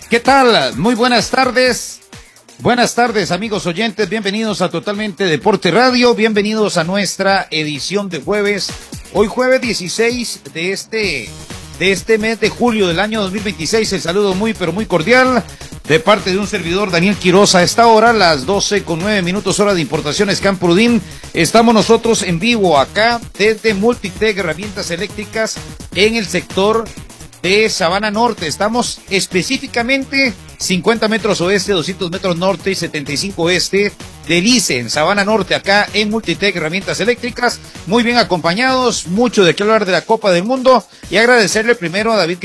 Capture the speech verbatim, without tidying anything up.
¿Qué tal? Muy buenas tardes. Buenas tardes, amigos oyentes. Bienvenidos a Totalmente Deporte Radio. Bienvenidos a nuestra edición de jueves. Hoy jueves dieciséis de este, de este mes de julio del año dos mil veintiséis. El saludo muy, pero muy cordial de parte de un servidor, Daniel Quiroz. A esta hora, las doce con nueve minutos, hora de importaciones Camprodín. Estamos nosotros en vivo acá desde Multitech Herramientas Eléctricas en el sector de Sabana Norte. Estamos específicamente cincuenta metros oeste, doscientos metros norte y setenta y cinco este del I C E, en Sabana Norte, acá en Multitech Herramientas Eléctricas. Muy bien acompañados, mucho de qué hablar de la Copa del Mundo, y agradecerle primero a David